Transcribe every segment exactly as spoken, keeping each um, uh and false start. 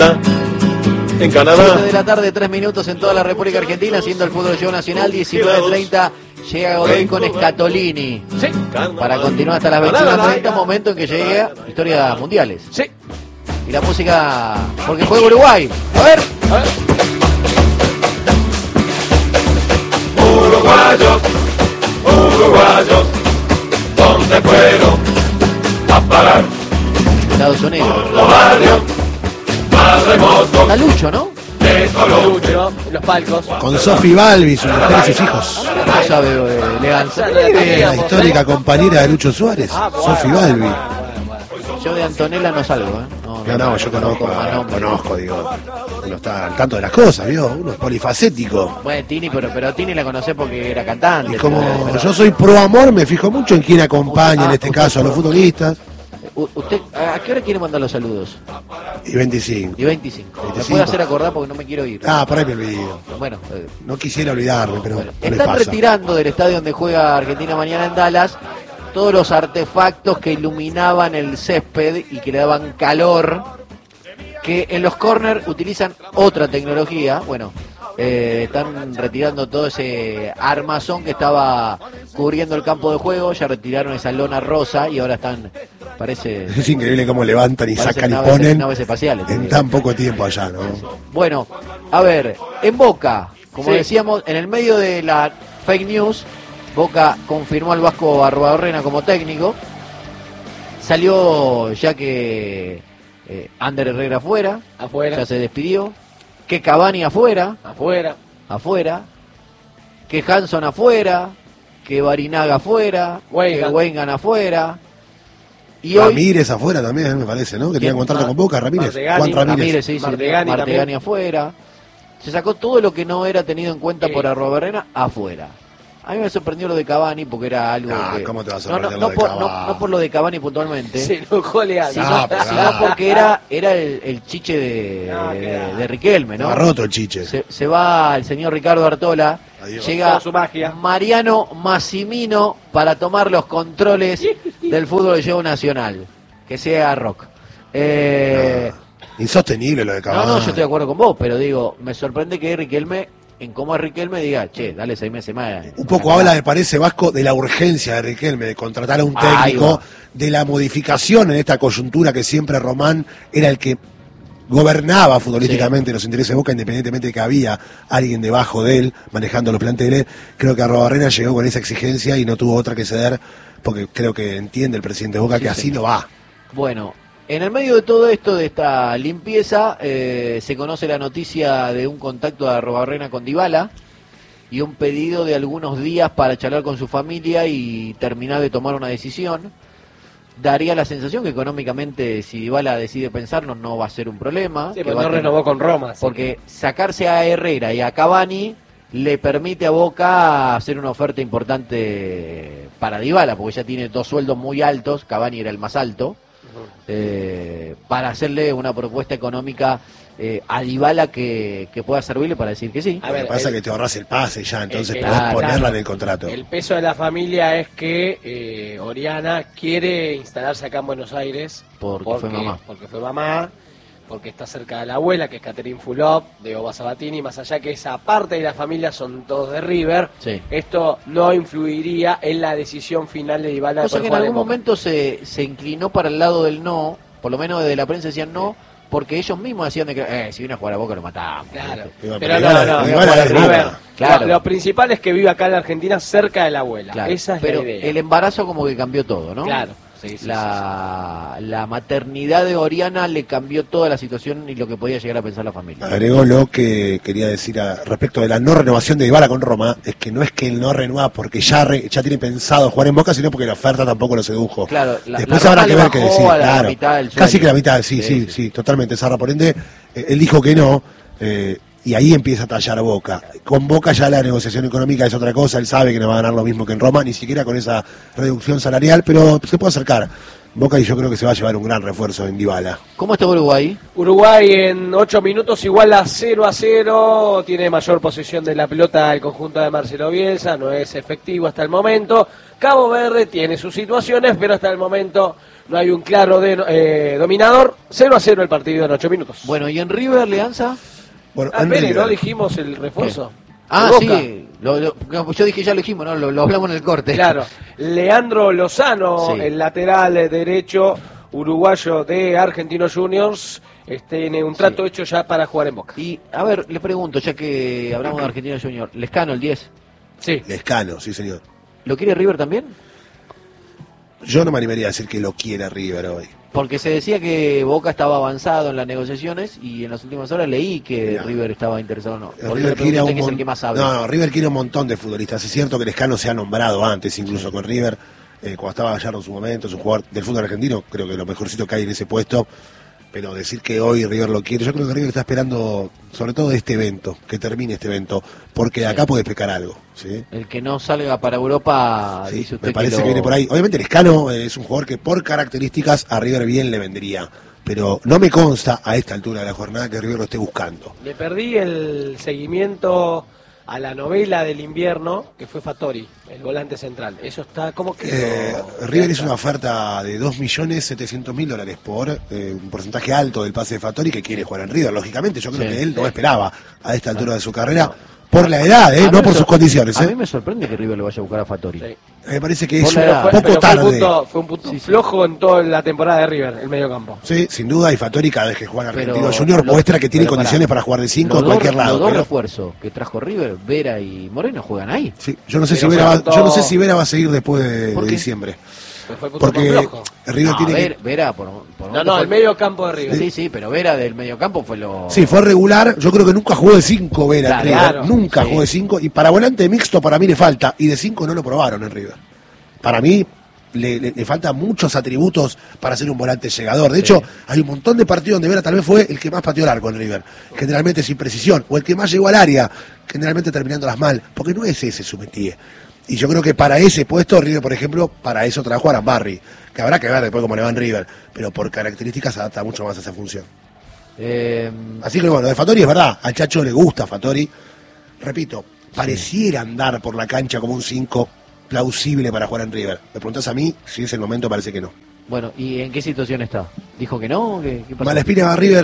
En Canadá. siete de la tarde, tres minutos en toda la República Argentina, siendo el fútbol show nacional. Diecinueve treinta llega Godoy con Scatolini. Sí. Para continuar hasta las veintiuno treinta, momento en que llegue historias mundiales. Sí. Y la música, porque juega Uruguay. A ver. A ver. Uruguayos, uruguayos, ¿dónde fueron a parar? Estados Unidos. Los barrios más remotos Está Lucho, ¿no? de Colombia. Lucho, en los palcos. Con Sofi Balbi, su mujer y sus hijos. No sabe eh, Leganza. La histórica compañera de Lucho Suárez, Ah, bueno, Sofi bueno, Balbi. bueno, bueno, bueno. Yo de Antonella no salgo, ¿eh? No, No, no, yo conozco, más nombre. conozco, digo. Uno está al tanto de las cosas, ¿vio? Uno es polifacético. Bueno, Tini, pero, pero Tini la conocés porque era cantante. Y como pero- yo soy pro amor, me fijo mucho en quién acompaña, en este caso, a los futbolistas. U- ¿Usted a qué hora quiere mandar los saludos? Y veinticinco. Y veinticinco. ¿Me veinticinco. puede hacer acordar porque no me quiero ir? Ah, por ahí me olvido. Bueno, eh, No quisiera olvidarme, pero bueno. no les Están pasa. retirando del estadio donde juega Argentina mañana en Dallas todos los artefactos que iluminaban el césped y que le daban calor, que en los corners utilizan otra tecnología. Bueno, eh, están retirando todo ese armazón que estaba cubriendo el campo de juego, ya retiraron esa lona rosa y ahora están, parece... Es increíble cómo levantan y Parecen sacan y naves- ponen naves espaciales, te en digo. tan poco tiempo allá, ¿no? Bueno, a ver, en Boca, como Sí. decíamos, en el medio de la fake news, Boca confirmó al Vasco Arruabarrena como técnico. Salió ya que eh, Ander Herrera afuera, Afuera. ya se despidió. Que Cavani afuera, Afuera. afuera. Que Hanson afuera, que Barinaga afuera, Weigand. que Weigand afuera. Y hoy Ramírez afuera también, me parece, ¿no? Que tenía ¿Quién? contrato Ma- con Boca, Ramírez. Martegani. Juan Ramírez. Ramírez, sí, sí, Martegani Martegani también. afuera. Se sacó todo lo que no era tenido en cuenta Sí. por Arruabarrena afuera. A mí me sorprendió lo de Cavani porque era algo Ah, que... ¿cómo te va a no, sorprender no, lo no de por, Cavani? no, no por lo de Cavani puntualmente, Se enojó Leandro. sino, Ah, pero sino ah. porque era, era el, el chiche de, No, claro. de Riquelme, ¿no? Estaba roto el chiche. Se, se va el señor Ricardo Artola, Adiós. llega Toda su magia. Mariano Massimino para tomar los controles del fútbol de show nacional. Que sea rock. Eh, Insostenible lo de no, Cavani. no, yo estoy de acuerdo con vos, pero digo, me sorprende que Riquelme, en cómo es Riquelme, diga, che, dale seis meses más. Un poco habla, me parece, Vasco, de la urgencia de Riquelme de contratar a un Ahí técnico, va. de la modificación en esta coyuntura que siempre Román era el que gobernaba futbolísticamente los intereses de Boca, independientemente de que había alguien debajo de él manejando los planteles. Creo que Arruabarrena llegó con esa exigencia y no tuvo otra que ceder, porque creo que entiende el presidente de Boca Sí, que sí. así no va. Bueno, en el medio de todo esto, de esta limpieza, eh, se conoce la noticia de un contacto de Arruabarrena con Dybala y un pedido de algunos días para charlar con su familia y terminar de tomar una decisión. Daría la sensación que económicamente, si Dybala decide pensarlo, no va a ser un problema. Sí, que pero va no a tener- renovó con Roma. así Porque sacarse a Herrera y a Cavani le permite a Boca hacer una oferta importante para Dybala, porque ya tiene dos sueldos muy altos, Cavani era el más alto, eh, para hacerle una propuesta económica eh, a Dybala que, que pueda servirle para decir que sí. A Lo ver, que pasa el- es que te ahorras el pase ya, entonces el- podés claro, ponerla claro. en el contrato. El peso de la familia es que eh, Oriana quiere instalarse acá en Buenos Aires Porque fue mamá. porque fue mamá, porque está cerca de la abuela, que es Catherine Fulop, de Oba Sabatini, más allá que esa parte de la familia son todos de River, Sí. esto no influiría en la decisión final de Dybala de Cosa poder que en jugar algún Boca. momento se, se inclinó para el lado del no, por lo menos desde la prensa decían no, porque ellos mismos decían de que eh, si viene a jugar a Boca lo matamos. Claro, Pero pero Dybala- no, no, Dybala no, es a Boca. ver, Claro. lo, lo principal es que vive acá en la Argentina cerca de la abuela, Claro, esa es pero la idea. el embarazo como que cambió todo, ¿no? Claro, sí, sí, sí, la, la maternidad de Oriana le cambió toda la situación y lo que podía llegar a pensar la familia. Agregó lo que quería decir a- respecto de la no renovación de Dybala con Roma, es que no es que él no renueva porque ya re- ya tiene pensado jugar en Boca, sino porque la oferta tampoco lo sedujo. Claro, la- Después la habrá Roma que le ver qué bajó decir, a la claro. mitad del Casi sueldo. que la mitad, sí, Sí, sí, sí. sí, totalmente, Sarra. Por ende, eh, él dijo que no, eh, y ahí empieza a tallar Boca. Con Boca ya la negociación económica es otra cosa, él sabe que no va a ganar lo mismo que en Roma, ni siquiera con esa reducción salarial, pero se puede acercar. Boca, y yo creo que se va a llevar un gran refuerzo en Dybala. ¿Cómo está Uruguay? Uruguay en ocho minutos igual a cero a cero, tiene mayor posesión de la pelota el conjunto de Marcelo Bielsa, no es efectivo hasta el momento. Cabo Verde tiene sus situaciones, pero hasta el momento no hay un claro de, eh, dominador. cero a cero el partido en ocho minutos. Bueno, ¿y en River, Alianza? Bueno, Ah, en Pérez, River. ¿no dijimos el refuerzo? Ah, De Boca. sí, lo, lo- no, yo dije ya lo dijimos, ¿no? Lo, lo hablamos en el corte. Claro, Leandro Lozano, Sí. el lateral derecho uruguayo de Argentinos Juniors, este, tiene un trato Sí. hecho ya para jugar en Boca. Y, a ver, le pregunto, ya que hablamos de Argentino Junior, Lescano, el diez, Sí. Lescano, sí señor. ¿lo quiere River también? Yo no me animaría a decir que lo quiera River hoy. Porque se decía que Boca estaba avanzado en las negociaciones y en las últimas horas leí que Mira. River estaba interesado o no. Por eso River le quiere pregunté a un que es el mon- que más sabe. No, no, River quiere un montón de futbolistas. Es cierto que Lescano se ha nombrado antes, incluso con River, eh, cuando estaba Gallardo en su momento, es un jugador del fútbol argentino, creo que lo mejorcito que hay en ese puesto. Pero decir que hoy River lo quiere, yo creo que River está esperando, sobre todo de este evento, que termine este evento, porque de acá puede pecar algo. ¿sí? El que no salga para Europa, Sí, dice usted me parece que, lo- viene por ahí. Obviamente Lescano eh, es un jugador que por características a River bien le vendría, pero no me consta a esta altura de la jornada que River lo esté buscando. Le perdí el seguimiento a la novela del invierno, que fue Fattori, el volante central. Eso está, ¿cómo que? Eh, River hizo una oferta de dos millones setecientos mil dólares por eh, un porcentaje alto del pase de Fattori que quiere jugar en River. Lógicamente, yo creo Sí, que él no sí. esperaba a esta altura de su carrera, por la edad, eh, A mí no me por sor- sus condiciones. A eh. mí me sorprende que River le vaya a buscar a Fattori. Sí. Me parece que Por es la un edad. Fue, poco pero fue tarde. un punto, fue un punto Sí, sí. flojo en toda la temporada de River, el medio campo. Sí, sin duda, y Fattori cada vez que juega en Pero Argentino Junior los- muestra que tiene pero condiciones pará. para jugar de cinco Los en dos- cualquier lado. Los dos pero- refuerzos que trajo River, Vera y Moreno, juegan ahí. sí, yo no sé si Pero Vera va, faltó- yo no sé si Vera va a seguir después de, ¿Por de qué? diciembre. Pero fue el punto Porque más flojo. River No, tiene Ver- que... Vera, por, por No, no, fue- el medio campo de River. Sí, sí, pero Vera del mediocampo fue lo... Sí, fue regular. Yo creo que nunca jugó de cinco Vera en Claro, River. claro. Nunca Sí. jugó de cinco. Y para volante mixto para mí le falta. Y de cinco no lo probaron en River. Para mí le, le, le faltan muchos atributos para ser un volante llegador. De Sí. hecho, hay un montón de partidos donde Vera tal vez fue el que más pateó el arco en River. Generalmente sin precisión. O el que más llegó al área. Generalmente terminándolas mal. Porque no es ese su métier. Y yo creo que para ese puesto, River, por ejemplo, para eso trajo a Arambarri. Que habrá que ver después cómo le va en River. Pero por características se adapta mucho más a esa función. Eh, Así que bueno, de Fattori es verdad, al Chacho le gusta Fattori. Repito, pareciera andar por la cancha como un cinco plausible para jugar en River. Me preguntás a mí, si es el momento, parece que no. bueno, ¿y en qué situación está? ¿Dijo que no? ¿Qué, qué pasó? Malespina a River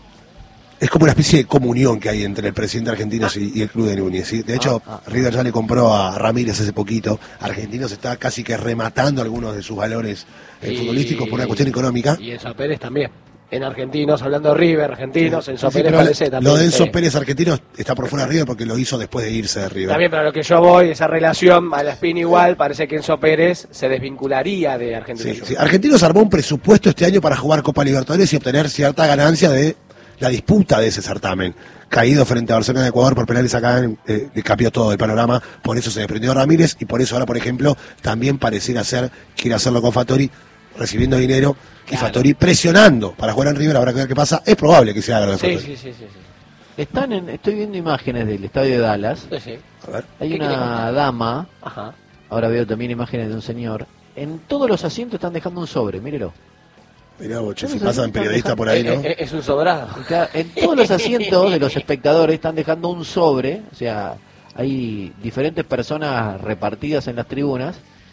es como una especie de comunión que hay entre el presidente argentino y, y el club de Núñez. ¿sí? De hecho, Ah, ah. River ya le compró a Ramírez hace poquito. Argentinos está casi que rematando algunos de sus valores eh, Y- futbolísticos por una cuestión económica. Y Enzo Pérez también. En Argentinos, hablando de River, Argentinos, Enzo Sí, Pérez pero parece también. lo de Enzo sí. Pérez argentino está por fuera de River porque lo hizo después de irse de River. También, pero a lo que yo voy, esa relación, a la espina igual, parece que Enzo Pérez se desvincularía de Argentinos. Sí, sí. Argentinos armó un presupuesto este año para jugar Copa Libertadores y obtener cierta ganancia de la disputa de ese certamen. Caído frente a Barcelona de Ecuador por penales acá, eh, le cambió todo el panorama, por eso se desprendió Ramírez y por eso ahora, por ejemplo, también pareciera ser, quiere hacerlo con Fattori, recibiendo dinero y Claro. Fattori presionando para jugar en River. Habrá que ver qué pasa. Es probable que se haga lo de Sí, Fattori. sí, sí, sí, sí. Están en, estoy viendo imágenes del estadio de Dallas. Sí, sí. A ver. Hay ¿Qué quiere una contar? dama, Ajá. ahora veo también imágenes de un señor. En todos los asientos están dejando un sobre, mírelo. Mirá, boche, No si sé, pasan está periodistas dejando- por ahí, Eh, ¿no? eh, Es un sobrado. Acá, en todos los asientos de los espectadores están dejando un sobre, o sea, hay diferentes personas repartidas en las tribunas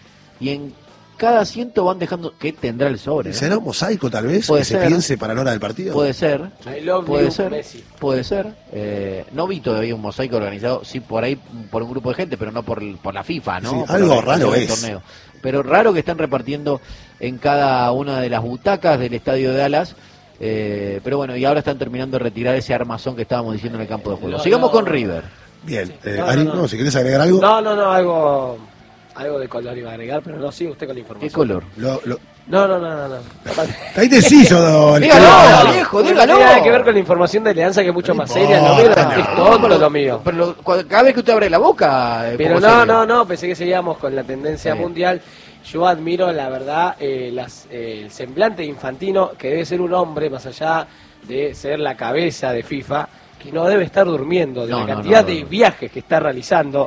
y en cada asiento van dejando, ¿qué tendrá el sobre? no? ¿Será un mosaico tal vez Puede que se ser. piense para la hora del partido? Puede ser, I love puede you, ser, Messi. puede ser. Eh, no vi todavía un mosaico organizado, sí por ahí por un grupo de gente, pero no por, el- por la FIFA, ¿no? Sí, Por algo la organización raro del es. torneo. Pero raro que están repartiendo en cada una de las butacas del estadio de Dallas. Eh, pero bueno, y ahora están terminando de retirar ese armazón que estábamos diciendo en el campo de juego. No, Sigamos no. con River. Bien, Sí. eh, No, Ari, no, no, no. si querés agregar algo. No, no, no, algo, algo de color iba a agregar, pero no, sigue usted con la ¿Qué información. color? Lo, lo... No, no, no, no. no. Ahí te hizo, don- Dígalo, Claro. viejo, No tiene dígalo. nada que ver con la información de Alianza, que es mucho No más seria. Lo importa, mío no. es tonto lo mío. Pero lo- cu- cada vez que usted abre la boca. es Pero poco no, serio. no, no, pensé que seguíamos con la tendencia Está bien. mundial. Yo admiro, la verdad, eh, las, eh, el semblante de Infantino, que debe ser un hombre, más allá de ser la cabeza de FIFA, que no debe estar durmiendo de No, la no, cantidad no, no, de no. viajes que está realizando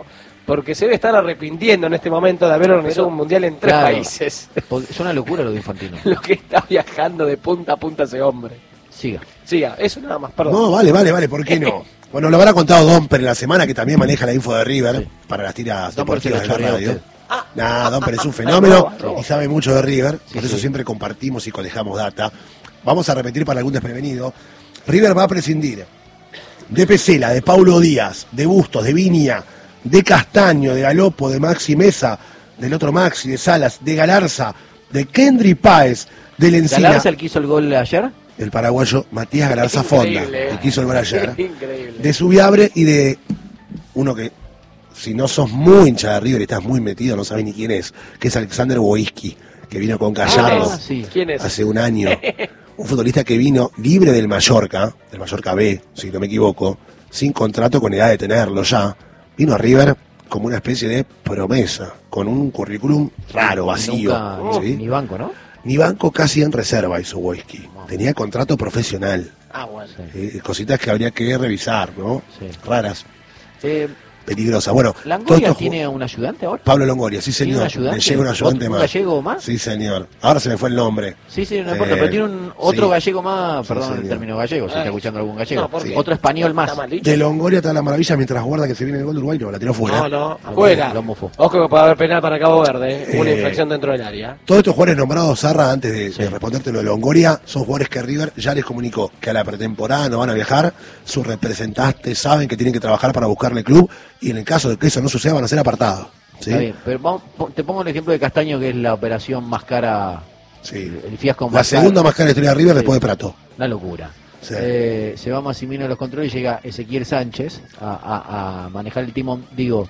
porque se debe estar arrepintiendo en este momento de haber organizado Pero, un mundial en tres claro, países. Es una locura lo de Infantino. Lo que está viajando de punta a punta ese hombre. Siga. Siga, eso nada más, perdón. No, vale, vale, vale, ¿por qué no? Bueno, lo habrá contado Domper en la semana, que también maneja la info de River, Sí. para las tiras Domper se deportivas lo de la chorrea radio. usted. Ah. Nah, Domper es un fenómeno Ay, no, y sabe mucho de River, Sí, por eso sí. siempre compartimos y cotejamos data. Vamos a repetir para algún desprevenido. River va a prescindir de Pesela, de Paulo Díaz, de Bustos, de Viña, de Castaño, de Galopo, de Maxi Mesa, del otro Maxi, de Salas, de Galarza, de Kendry Páez, de Lencina, ¿Galarza el que hizo el gol ayer? el paraguayo Matías Galarza Fonda, Increíble, el que hizo el gol ayer, Increíble. de Subiabre y de uno que, si no sos muy hincha de River y estás muy metido, no sabés ni quién es, que es Alexander Woiski, que vino con Gallardo Ah, sí. ¿Quién es? hace un año. Un futbolista que vino libre del Mallorca, del Mallorca B, si no me equivoco, sin contrato con edad de tenerlo ya. Vino a River como una especie de promesa, con un currículum raro, vacío. Nunca, ¿sí? Ni banco, ¿no? Ni banco, casi en reserva hizo Woiski. Tenía contrato profesional. Ah, bueno. Sí. Eh, cositas que habría que revisar, ¿no? Sí. Raras, Eh, peligrosas. Bueno, todo ¿Langoria esto ju- tiene un ayudante ahora? Pablo Longoria, sí ¿Tiene un señor. ayudante? Le llega un ayudante ¿Un más. gallego más? Sí señor. Ahora se me fue el nombre. Sí, sí, no Eh, importa, pero tiene un otro sí. gallego más, Sí, perdón el señor. término gallego, si Ay. está escuchando algún gallego. No, ¿por qué? Otro español más. Está mal dicho. De Longoria está la maravilla mientras guarda que se viene el gol de Uruguay, no, la tiró fuera. No, no, afuera. Lo mofó. Ojo que puede haber penal para Cabo Verde, ¿eh? Una Eh, infracción dentro del área. Todos estos jugadores nombrados, Zarra, antes de, Sí. de responderte lo de Longoria, son jugadores que River ya les comunicó que a la pretemporada no van a viajar, sus representantes saben que tienen que trabajar para buscarle club y en el caso de que eso no suceda van a ser apartados. ¿sí? Está bien, pero vamos, po- te pongo el ejemplo de Castaño, que es la operación más cara, Sí. el fiasco La más segunda caro. más cara de la historia de River Sí. después de Prato. Una locura. Sí. Eh, se va Massimino a los controles y llega Ezequiel Sánchez a, a- a manejar el timón. Digo,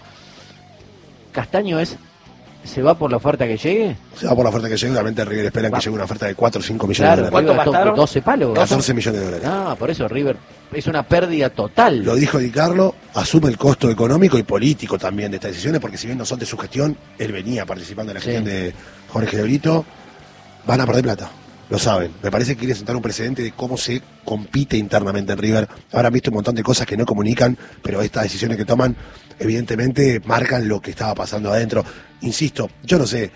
Castaño es, ¿se va por la oferta que llegue? Se va por la oferta que llegue, obviamente River esperan Va. que llegue una oferta de cuatro o cinco millones Claro, de ¿cuánto dólares. River gastó gastaron? doce palos. catorce millones de dólares. Ah, por eso River es una pérdida total. Lo dijo Di Carlo, asume el costo económico y político también de estas decisiones, porque si bien no son de su gestión, él venía participando en la Sí. gestión de Jorge Lebrito, van a perder plata, lo saben. Me parece que quiere sentar un precedente de cómo se compite internamente en River. Ahora han visto un montón de cosas que no comunican, pero estas decisiones que toman, evidentemente, marcan lo que estaba pasando adentro. Insisto, yo no sé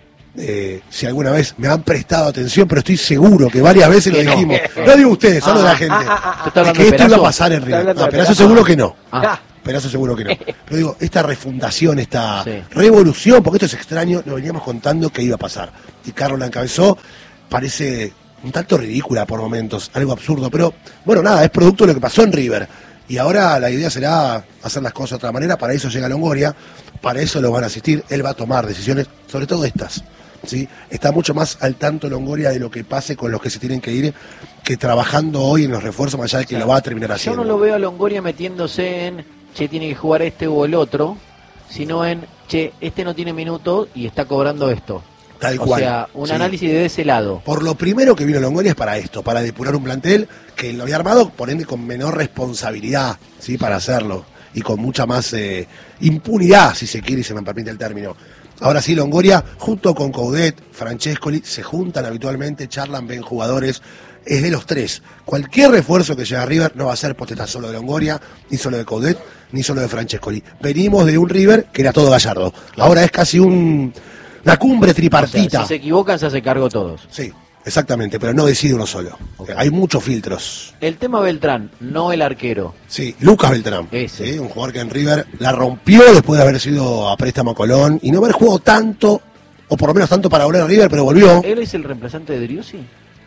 eh, si alguna vez me han prestado atención, pero estoy seguro que varias veces lo Que no. dijimos. No digo ustedes, hablo de la Ah, gente. ah, ah, ah, Yo estaba Es hablando que de esto iba a Perazo. pasar en Está River. hablando No, de pero eso Perazo. seguro que no. Ah, Pero eso seguro que no. Pero digo, esta refundación, esta Sí. revolución, porque esto es extraño, lo veníamos contando que iba a pasar. Y Carlos la encabezó, parece un tanto ridícula por momentos, algo absurdo, pero bueno, nada, es producto de lo que pasó en River. Y ahora la idea será hacer las cosas de otra manera, para eso llega Longoria, para eso lo van a asistir, él va a tomar decisiones, sobre todo estas. ¿sí? Está mucho más al tanto Longoria de lo que pase con los que se tienen que ir, que trabajando hoy en los refuerzos, más allá de que lo va a terminar yo haciendo. no lo veo a Longoria metiéndose en, che, tiene que jugar este o el otro, sino en, che, este no tiene minutos y está cobrando esto. Tal O cual. sea, un sí. análisis de ese lado. Por lo primero que vino Longoria es para esto, para depurar un plantel que lo había armado, por ende, con menor responsabilidad, ¿sí? Para hacerlo. Y con mucha más eh, impunidad, si se quiere y se me permite el término. Ahora sí, Longoria, junto con Coudet, Francescoli, se juntan habitualmente, charlan, ven jugadores. Es de los tres. Cualquier refuerzo que llegue a River no va a ser potestad solo de Longoria, ni solo de Coudet, ni solo de Francescoli. Venimos de un River que era todo Gallardo. Ahora es casi un, una cumbre O sea, tripartita. si se equivocan, se hace cargo todos. Sí, exactamente, pero no decide uno solo. Ok. Hay muchos filtros. El tema Beltrán, no el arquero. Sí, Lucas Beltrán, Ese. ¿sí? Un jugador que en River la rompió después de haber sido a préstamo a Colón y no haber jugado tanto, o por lo menos tanto para volver a River, pero volvió. ¿Él es el reemplazante de Driussi?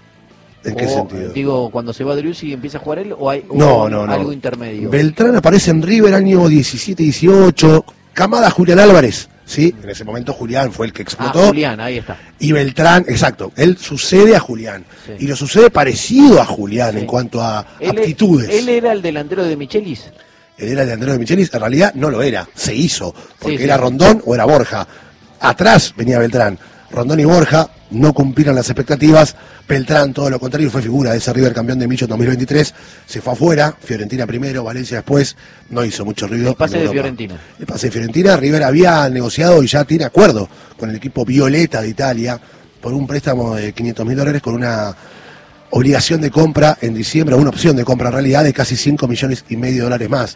¿En qué O, sentido? Digo, cuando se va Driussi empieza a jugar él o hay o No, no, no. algo intermedio. Beltrán aparece en River año diecisiete dieciocho, camada Julián Álvarez, ¿sí? En ese momento Julián fue el que ah, explotó. Julián, ahí está. Y Beltrán, exacto, él sucede a Julián. Sí. Y lo sucede parecido a Julián Sí. en cuanto a Él, aptitudes. él era el delantero de Michelis. Él era el de Andrés de Michelis, en realidad no lo era, se hizo, porque Sí, sí. era Rondón o era Borja. Atrás venía Beltrán. Rondón y Borja no cumplieron las expectativas. Beltrán, todo lo contrario, fue figura de ese River campeón de Micho en dos mil veintitrés. Se fue afuera, Fiorentina primero, Valencia después. No hizo mucho ruido. El pase en de Europa. Fiorentina. El pase de Fiorentina. River había negociado y ya tiene acuerdo con el equipo Violeta de Italia por un préstamo de quinientos mil dólares con una obligación de compra en diciembre, una opción de compra en realidad de casi cinco millones y medio de dólares más.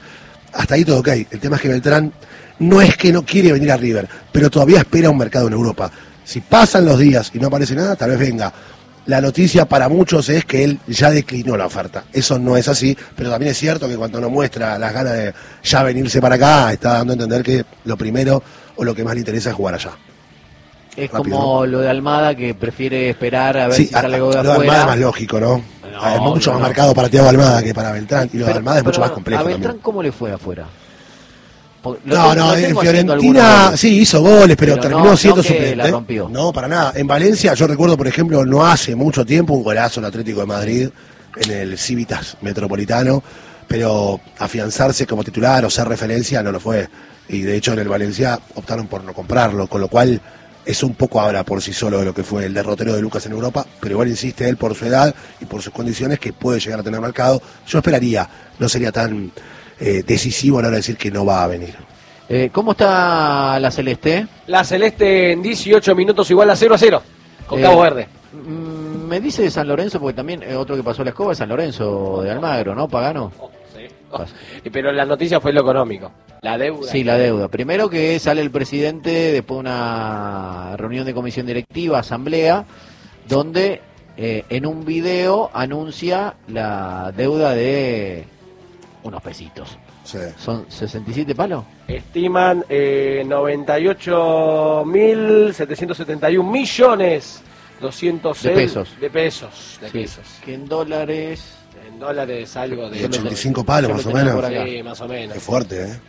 hasta ahí todo ok. El tema es que Beltrán no es que no quiere venir a River, pero todavía espera un mercado en Europa. Si pasan los días y no aparece nada, tal vez venga. La noticia para muchos es que él ya declinó la oferta. Eso no es así, pero también es cierto que cuando no muestra las ganas de ya venirse para acá, está dando a entender que lo primero o lo que más le interesa es jugar allá. Es Rápido, como ¿no? lo de Almada, que prefiere esperar a ver Sí, si sale a- algo de lo de afuera. Almada es más lógico, ¿no? No, es mucho no, más no. marcado para Thiago Almada que para Beltrán. Y lo de Pero- Almada es mucho pero más complejo ¿A Beltrán también. cómo le fue afuera? Porque lo No, tengo- no, lo en tengo haciendo algunos Fiorentina goles. sí hizo goles, pero, Pero terminó no- siendo no que suplente. la rompió. No, para nada. En Valencia, yo recuerdo, por ejemplo, no hace mucho tiempo, un golazo en Atlético de Madrid, en el Civitas Metropolitano, pero afianzarse como titular o ser referencia no lo fue. Y de hecho en el Valencia optaron por no comprarlo, con lo cual es un poco ahora por sí solo de lo que fue el derrotero de Lucas en Europa, pero igual insiste él por su edad y por sus condiciones que puede llegar a tener mercado. Yo esperaría, no sería tan eh, decisivo a la hora de decir que no va a venir. Eh, ¿Cómo está la Celeste? La Celeste en dieciocho minutos igual a cero a cero con Eh, Cabo Verde. Mm, Me dice de San Lorenzo, porque también eh, otro que pasó la escoba es San Lorenzo de Almagro, ¿no? Pagano. Oh, sí. Oh, pero la noticia fue lo económico. La deuda. Sí, la deuda. Primero que sale el presidente después de una reunión de comisión directiva, asamblea, donde eh, en un video anuncia la deuda de unos pesitos. Sí. ¿Son sesenta y siete palos? Estiman eh, noventa y ocho mil setecientos setenta y un millones doscientos De pesos. de pesos, de Sí, pesos. que en dólares... En dólares algo de Y ochenta y cinco palos yo lo más o tenía menos. por acá. Sí, más o menos. Es fuerte, ¿eh?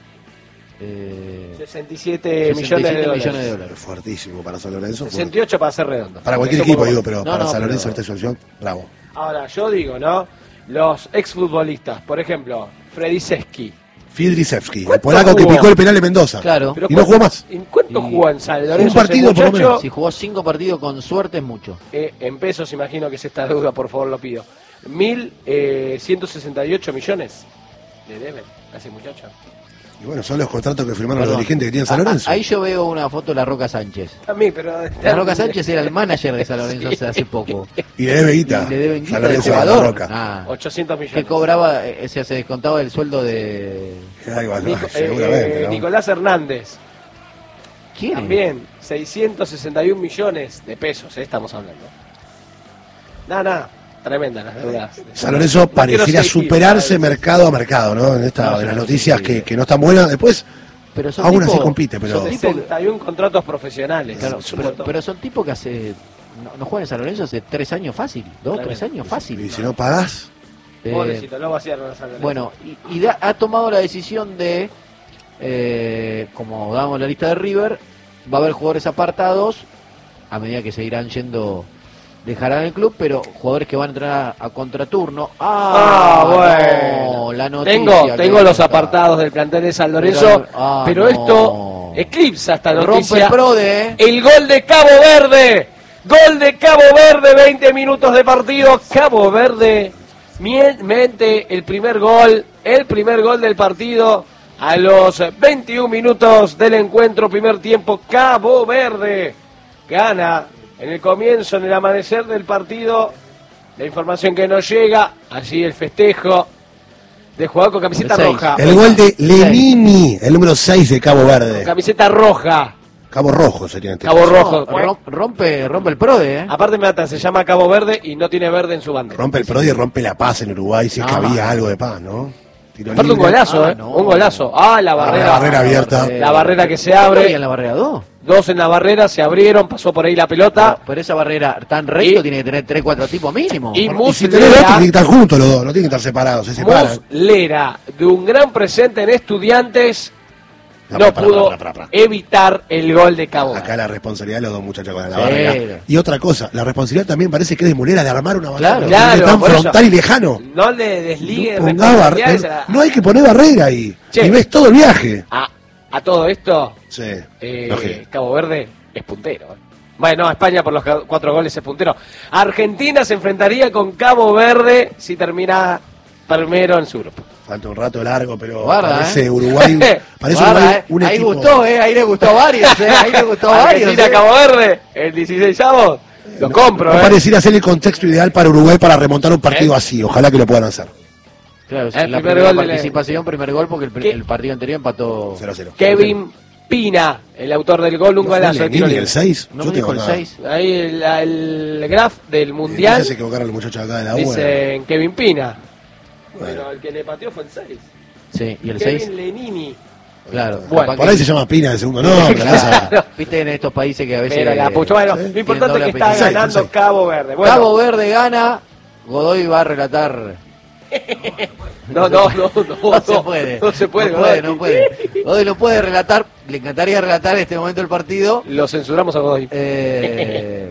Eh, sesenta y siete sesenta y siete millones de dólares. millones de Es dólares. fuertísimo para San Lorenzo. sesenta y ocho para ser redondo. Para cualquier Eso muy equipo, bueno. digo, pero No, para no, San pero- Lorenzo esta situación, bravo. Ahora, yo digo, ¿no? Los exfutbolistas, por ejemplo, Freddy Seschi. Fidrisevski, el ¿Cuánto polaco que jugó? picó el penal de Mendoza. Claro. Pero ¿Y no jugó ¿cuánto- más? ¿En cuánto Y- jugó en San Lorenzo? Un partido, ese por lo muchacho? menos. Si jugó cinco partidos con suerte es mucho. Eh, en pesos, imagino que es esta deuda, por favor, lo pido. Mil ciento sesenta y ocho millones le deben a ese muchacho. Y bueno, son los contratos que firmaron los Perdón. dirigentes que tienen San A- a- Lorenzo. Ahí yo veo una foto de la Roca Sánchez. A mí, pero... La Roca Sánchez era el manager de San Lorenzo hace, hace poco. Y le debe guita. Y le deben guita San de Lorenzo a La jugador. Roca. Ah, ochocientos millones. que cobraba, eh, se, se descontaba el sueldo de... Ay, bueno, Nico- eh, seguramente, eh, ¿no? Nicolás Hernández, ¿Quién? también, seiscientos sesenta y un millones de pesos, eh, estamos hablando. Nada, nada, tremenda las deudas. San Lorenzo No quiero pareciera seguir, superarse ¿sabes? mercado a mercado, ¿no? En esta No, de las sí, noticias sí. que, que no están buenas. Después, Pero son aún tipos- así compite, pero... son tipos- sesenta y un contratos profesionales. Claro, es un pero, montón. pero son tipos que hace... No, no juegan en San Lorenzo hace tres años fácil, dos, Tremendo. tres años fácil. Y si no pagás, Eh, Pobrecito, lo vaciaron a San Lorenzo. Bueno, y, y da- ha tomado la decisión de, eh, como damos la lista de River, va a haber jugadores apartados, a medida que se irán yendo, dejarán el club, pero jugadores que van a entrar a, a contraturno. Ah, Ah, bueno. no, la noticia Tengo, que tengo los está. apartados del plantel de San Lorenzo, Pero- ah, pero no. esto eclipsa esta Rompe noticia. el PRODE, ¿eh? El gol de Cabo Verde. Gol de Cabo Verde, veinte minutos de partido. Cabo Verde mie- mete el primer gol, el primer gol del partido a los veintiún minutos del encuentro, primer tiempo. Cabo Verde gana en el comienzo, en el amanecer del partido. La información que nos llega, allí el festejo de jugador con camiseta El seis. roja. el gol de Lenini, el número seis de Cabo Con Verde. camiseta roja. Cabo Rojo sería en este Cabo caso. Rojo. Rom- rompe, rompe el PRODE, ¿eh? Aparte me mata, se llama Cabo Verde y no tiene verde en su bandera. Rompe el Prodi y rompe la paz en Uruguay, si es que No. había algo de paz, ¿no? Tiro Aparte un libre. golazo, Ah, ¿eh? no. Un golazo. Ah, la barrera. la barrera abierta. La barrera que se ¿No abre. había en la barrera dos? Dos en la barrera, se abrieron, pasó por ahí la pelota. Pero esa barrera tan recto Y- tiene que tener tres, cuatro tipos mínimo. Y Y si tenés dos, Muslera, tienen que estar juntos los dos, no tienen que estar separados, se separan. Muslera, de un gran presente en Estudiantes, No, no pará, pudo pará, pará, pará. evitar el gol de Cabo Acá Verde. la responsabilidad de los dos muchachos con la Sí. barrera. Y otra cosa, la responsabilidad también parece que es de Mulera de armar una barrera. Claro. Claro, tan por eso. frontal y lejano. No le desligue No, ponga responsabilidades barre- a- no hay que poner barrera ahí. Che. Y ves todo el viaje. a, a todo esto. Sí. Eh, lógico. Cabo Verde es puntero. ¿eh? Bueno, España por los ca- cuatro goles es puntero. Argentina se enfrentaría con Cabo Verde si termina primero en su grupo. Falta un rato largo, pero Guarda, parece eh. Uruguay, parece Guarda, Uruguay eh. un Ahí equipo. gustó, ¿eh? Ahí le gustó a varios, ¿eh? Ahí le gustó a varios. Argentina, ¿eh? Cabo Verde, el dieciseisavo, lo compro, No ¿eh? pareciera ser el contexto ideal para Uruguay para remontar un partido así. Ojalá que lo puedan hacer. Claro, El la primer primera gol de la- participación, primer gol, porque el, ¿Qué? el partido anterior empató. cero a cero. Kevin Pina, el autor del gol, un ¿No fue golazo de tiro Lenini libre. el seis? No Yo me dijo tengo el nada. seis. Ahí el, el graph del No mundial sé si equivocaron los muchachos acá de la U. dicen Kevin Pina. Bueno. Pero el que le pateó fue el seis. Sí, y el Kevin seis. Lenini. Claro. Bueno, capaz Por que- ahí se llama Pina de segundo nombre. Claro. ¿no? Viste en estos países que a veces. Pero la pucha. Bueno, sí. lo importante es que Tienen está doble apellido. ganando Sí, sí. Cabo Verde. Bueno, Cabo Verde gana. Godoy va a relatar. no, no, no, no, No se puede. No se puede, No puede, Godoy. no puede. Godoy no puede relatar. Le encantaría relatar en este momento el partido. Lo censuramos a Godoy. Eh,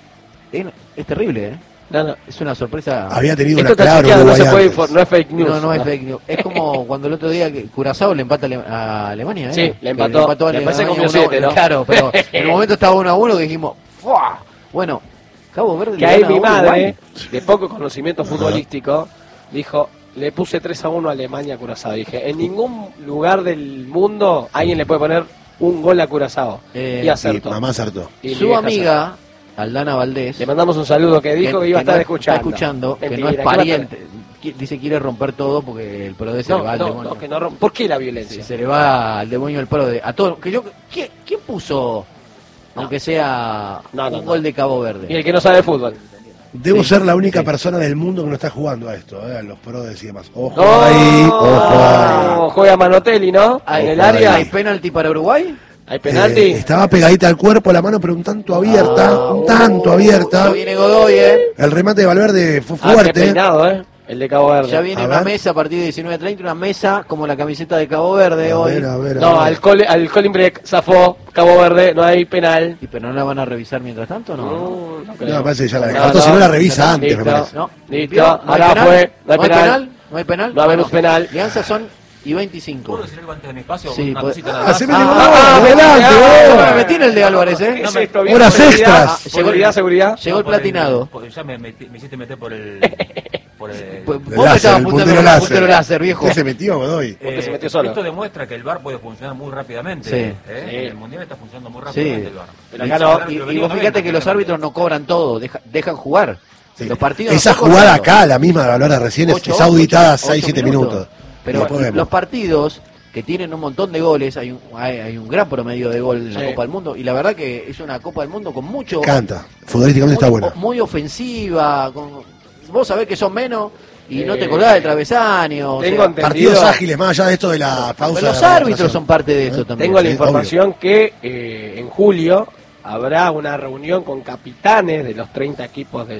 es, es terrible, ¿eh? No, no. Es una sorpresa. Había tenido Esto una está clara chequeado, no se Uruguay puede antes. infor- no es fake news. No, no es fake news. Es como cuando el otro día que Curazao le empata a Ale- a Alemania, ¿eh? Sí, le Que empató. a Después se Alemania comió uno a siete, uno. ¿no? Claro, pero en el momento estaba uno a uno que dijimos, ¡fua! Bueno, Cabo Verde. Que le ahí gana a mi madre, Uruguay. de poco conocimiento futbolístico, dijo, le puse tres a uno a Alemania a Curazao. Dije, en ningún lugar del mundo alguien le puede poner un gol a Curazao. Eh, y Sí, acertó. mamá acertó. Y mi Su vieja amiga, Aldana Valdés, acertó. Le mandamos un saludo que dijo que, iba a no estar es- escuchando. Está escuchando, que no Mentira, es ¿qué va a pariente. Qui- Dice quiere romper todo porque el PRODE se No, le va al no, demonio. no, que no romp- ¿Por qué la Sí, violencia? se le va al demonio el PRODE. A todo. Que yo, ¿quién, quién puso, aunque sea No, no, un no. gol de Cabo Verde? Y el que no sabe fútbol. Debo Sí, ser la única sí. persona del mundo que no está jugando a esto, eh, a los prodes y demás. Ojo No, ahí, ojo ahí. juega Manotelli, ¿no? ¿Hay, En el Ojo área. ¿Hay penalti para Uruguay? ¿Hay penalti? Eh, estaba pegadita al cuerpo la mano, pero un tanto abierta, Ah, un tanto Ya abierta. viene Godoy, ¿eh? El remate de Valverde fue Ah, qué fuerte. peinado, ¿eh? El de Cabo Verde. Ya viene A una ver. mesa a partir de diecinueve treinta, una mesa como la camiseta de Cabo Verde a hoy. ver, a ver, a No, ver. al, Col al Colin Break zafó Cabo Verde, no hay penal. ¿Y pero no la van a revisar mientras tanto, no? No, no creo. No, me parece que ya la No, descartó, no, si no la revisa no, antes, me listo. parece. No, Listo, ¿vio? ¿No hay ahora penal? fue, no hay ¿No hay penal. penal? ¿No hay penal? No va a haber un penal. Alianza son y veinticinco. ¿Puedo decir algo antes de mi espacio? Sí, Una pues- cosita nada Ah, más. se me Ah, dio ah, gol, ah, adelante, ah, gol. No me metí en el de Álvarez, ¿eh? ¿Qué es esto? ¿Bien? Horas Seguridad, extras. Seguridad, seguridad. Llegó el por el- platinado. por- ya me, metí- me hiciste meter por el... por el Pues, El vos me láser, estabas el apuntando puntero con el láser. puntero láser, viejo. ¿Qué se metió, Godoy? Porque se metió solo. Esto demuestra que el V A R puede funcionar muy rápidamente. Sí. ¿eh? Sí. El Mundial está funcionando muy Sí. rápidamente el V A R. Pero acá no. Y, y vos fíjate que los árbitros no cobran todo, deja- dejan jugar. Sí. Los partidos Esa no son jugada cobrados. acá, la misma de Valverde recién, es, Ocho, es auditada ocho, seis ocho siete minutos. Pero Y después vemos. los partidos que tienen un montón de goles, hay un, hay, hay un gran promedio de gol en la Sí. Copa del Mundo, y la verdad que es una Copa del Mundo con mucho... Canta, futbolísticamente está muy, buena. muy ofensiva, con, vos sabés que son menos y no te Eh, colgás de travesaño. o tengo sea, entendido- Partidos ágiles, más allá de esto de la pausa. pero los de la árbitros concentración. son parte de eso también. Tengo la Sí, información que eh, en julio habrá una reunión con capitanes de los treinta equipos del